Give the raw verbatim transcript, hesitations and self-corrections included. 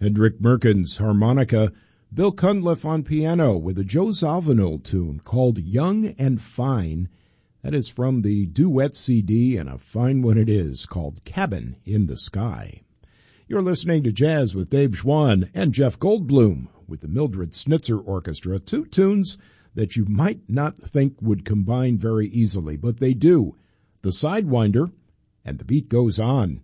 Hendrik Merkins, harmonica, Bill Cunliffe on piano with a Joe Zawinul tune called Young and Fine. That is from the duet C D, and a fine one it is, called Cabin in the Sky. You're listening to Jazz with Dave Schwann and Jeff Goldblum with the Mildred Snitzer Orchestra, two tunes that you might not think would combine very easily, but they do. The Sidewinder and The Beat Goes On.